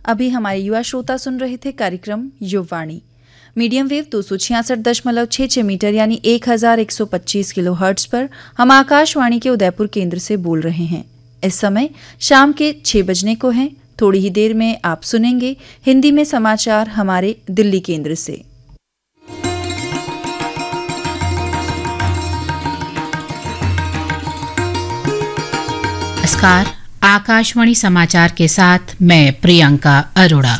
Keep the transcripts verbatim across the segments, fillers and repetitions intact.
अभी हमारे युवा श्रोता सुन रहे थे कार्यक्रम युववाणी। मीडियम वेव दो सौ छियासठ दशमलव छः छः मीटर यानी एक हजार एक सौ पच्चीस किलो हर्ट्ज पर हम आकाशवाणी के उदयपुर केंद्र से बोल रहे हैं। इस समय शाम के छः बजने को हैं। थोड़ी ही देर में आप सुनेंगे हिंदी में समाचार हमारे दिल्ली केंद्र से। नमस्कार, आकाशवाणी समाचार के साथ मैं प्रियंका अरोड़ा।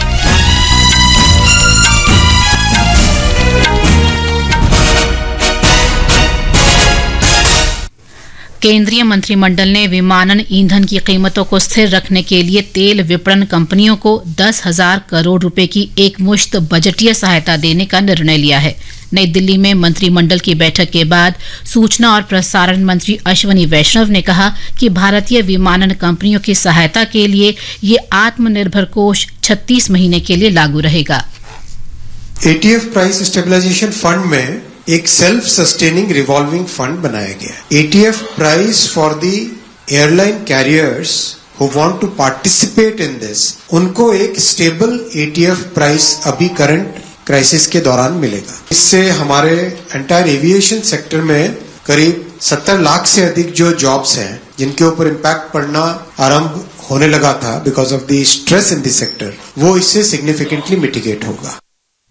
केंद्रीय मंत्रिमंडल ने विमानन ईंधन की कीमतों को स्थिर रखने के लिए तेल विपणन कंपनियों को दस हजार करोड़ रुपए की एक मुश्त बजटीय सहायता देने का निर्णय लिया है। नई दिल्ली में मंत्रिमंडल की बैठक के बाद सूचना और प्रसारण मंत्री अश्विनी वैष्णव ने कहा कि भारतीय विमानन कंपनियों की सहायता के लिए ये आत्मनिर्भर कोष छत्तीस महीने के लिए लागू रहेगा। एटीएफ प्राइस स्टेबलाइजेशन फंड में एक सेल्फ सस्टेनिंग रिवॉल्विंग फंड बनाया गया। ETF price for the airline carriers who want to participate in this, उनको एक स्टेबल एटीएफ प्राइस अभी करंट क्राइसिस के दौरान मिलेगा। इससे हमारे एंटायर एविएशन सेक्टर में करीब सत्तर लाख से अधिक जो जॉब्स हैं जिनके ऊपर इम्पैक्ट पड़ना आरंभ होने लगा था because of the stress in the sector, वो इससे सिग्निफिकेंटली मिटिगेट होगा।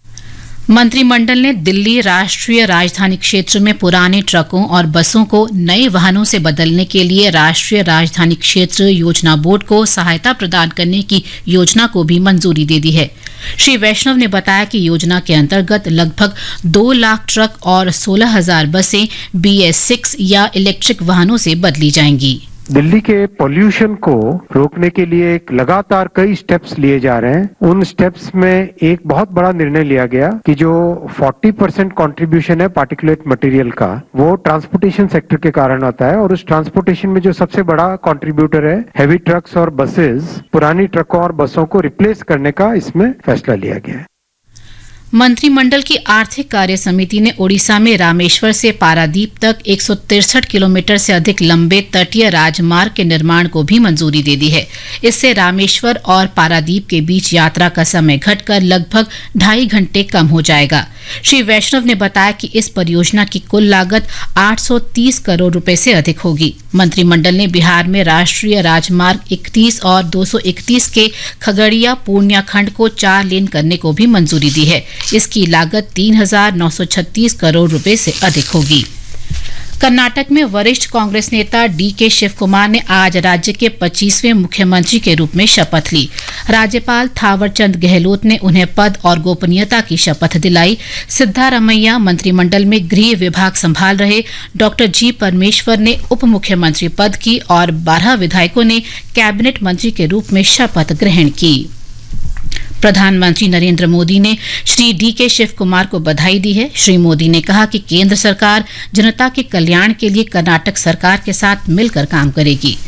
मंत्रिमंडल ने दिल्ली राष्ट्रीय राजधानी क्षेत्र में पुराने ट्रकों और बसों को नए वाहनों से बदलने के लिए राष्ट्रीय राजधानी क्षेत्र योजना बोर्ड को सहायता प्रदान करने की योजना को भी मंजूरी दे दी है। श्री वैष्णव ने बताया कि योजना के अंतर्गत लगभग दो लाख ट्रक और सोलह हजार बसें बी एस सिक्स या इलेक्ट्रिक वाहनों से बदली जाएंगी। दिल्ली के पोल्यूशन को रोकने के लिए एक लगातार कई स्टेप्स लिए जा रहे हैं। उन स्टेप्स में एक बहुत बड़ा निर्णय लिया गया कि जो चालीस परसेंट कंट्रीब्यूशन है पार्टिकुलेट मटेरियल का, वो ट्रांसपोर्टेशन सेक्टर के कारण आता है और उस ट्रांसपोर्टेशन में जो सबसे बड़ा कंट्रीब्यूटर है हैवी ट्रक्स और बसेस, पुरानी ट्रकों और बसों को रिप्लेस करने का इसमें फैसला लिया गया है। मंत्रिमंडल की आर्थिक कार्य समिति ने ओडिशा में रामेश्वर से पारादीप तक एक सौ तिरसठ किलोमीटर से अधिक लंबे तटीय राजमार्ग के निर्माण को भी मंजूरी दे दी है। इससे रामेश्वर और पारादीप के बीच यात्रा का समय घटकर लगभग ढाई घंटे कम हो जाएगा। श्री वैष्णव ने बताया कि इस परियोजना की कुल लागत आठ सौ तीस करोड़ रुपए से अधिक होगी। मंत्रिमंडल ने बिहार में राष्ट्रीय राजमार्ग इकतीस और दो सौ इकतीस के खगड़िया पूर्णिया खंड को चार लेन करने को भी मंजूरी दी है। इसकी लागत तीन हजार नौ सौ छत्तीस करोड़ रुपए से अधिक होगी। कर्नाटक में वरिष्ठ कांग्रेस नेता डी के शिव कुमार ने आज राज्य के पच्चीसवें मुख्यमंत्री के रूप में शपथ ली। राज्यपाल थावरचंद गहलोत ने उन्हें पद और गोपनीयता की शपथ दिलाई। सिद्धारमैया मंत्रिमंडल में गृह विभाग संभाल रहे डॉक्टर जी परमेश्वर ने उप मुख्यमंत्री पद की और बारह विधायकों ने कैबिनेट मंत्री के रूप में शपथ ग्रहण की। प्रधानमंत्री नरेंद्र मोदी ने श्री डी के शिव कुमार को बधाई दी है। श्री मोदी ने कहा कि केंद्र सरकार जनता के कल्याण के लिए कर्नाटक सरकार के साथ मिलकर काम करेगी।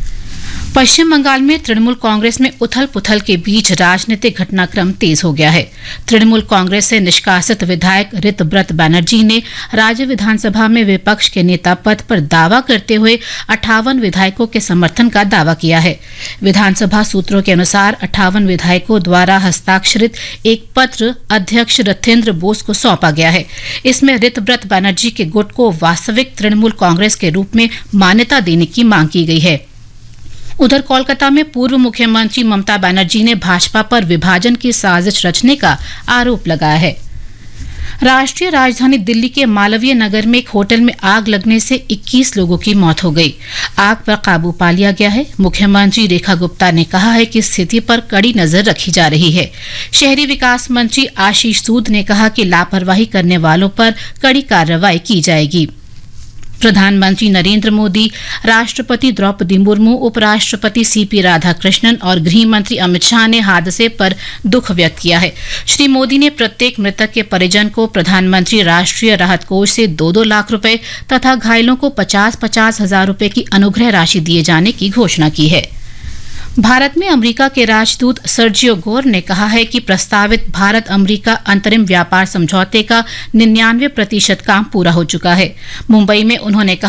पश्चिम बंगाल में तृणमूल कांग्रेस में उथल पुथल के बीच राजनीतिक घटनाक्रम तेज हो गया है। तृणमूल कांग्रेस से निष्कासित विधायक ऋतव्रत बैनर्जी ने राज्य विधानसभा में विपक्ष के नेता पद पर दावा करते हुए अट्ठावन विधायकों के समर्थन का दावा किया है। विधानसभा सूत्रों के अनुसार अट्ठावन विधायकों द्वारा हस्ताक्षरित एक पत्र अध्यक्ष रथेंद्र बोस को सौंपा गया है। इसमें ऋतव्रत बैनर्जी के गुट को वास्तविक तृणमूल कांग्रेस के रूप में मान्यता देने की मांग की गई है। उधर कोलकाता में पूर्व मुख्यमंत्री ममता बनर्जी ने भाजपा पर विभाजन की साजिश रचने का आरोप लगाया है। राष्ट्रीय राजधानी दिल्ली के मालवीय नगर में एक होटल में आग लगने से इक्कीस लोगों की मौत हो गई। आग पर काबू पा लिया गया है। मुख्यमंत्री रेखा गुप्ता ने कहा है कि स्थिति पर कड़ी नजर रखी जा रही है। शहरी विकास मंत्री आशीष सूद ने कहा कि लापरवाही करने वालों पर कड़ी कार्रवाई की जाएगी। प्रधानमंत्री नरेंद्र मोदी, राष्ट्रपति द्रौपदी मुर्मू, उपराष्ट्रपति सीपी राधाकृष्णन और गृह मंत्री अमित शाह ने हादसे पर दुख व्यक्त किया है। श्री मोदी ने प्रत्येक मृतक के परिजन को प्रधानमंत्री राष्ट्रीय राहत कोष से दो दो लाख रुपए तथा घायलों को पचास पचास हजार रुपए की अनुग्रह राशि दिए जाने की घोषणा की है। भारत में अमेरिका के राजदूत सर्जियो गोर ने कहा है कि प्रस्तावित भारत अमेरिका अंतरिम व्यापार समझौते का निन्यानवे प्रतिशत काम पूरा हो चुका है। मुंबई में उन्होंने कहा